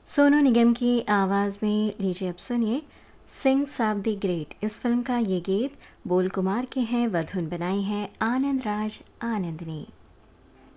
सोनू निगम की आवाज़ में लीजिए अब सुनिए सिंह साब द ग्रेट। इस फिल्म का ये गीत बोल कुमार के हैं व धुन बनाई है आनंद राज आनंद ने।